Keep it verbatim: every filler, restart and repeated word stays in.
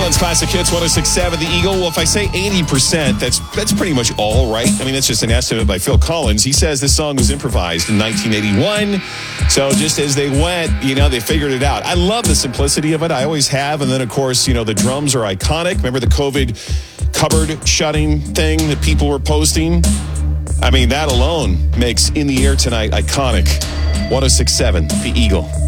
Collins Classic Hits one oh six point seven, The Eagle. Well, if I say eighty percent, that's that's pretty much all right. I mean, that's just an estimate by Phil Collins. He says this song was improvised in nineteen eighty-one. So just as they went, you know, they figured it out. I love the simplicity of it. I always have. And then, of course, you know, the drums are iconic. Remember the COVID cupboard shutting thing that people were posting? I mean, that alone makes In the Air Tonight iconic. one oh six point seven, The Eagle.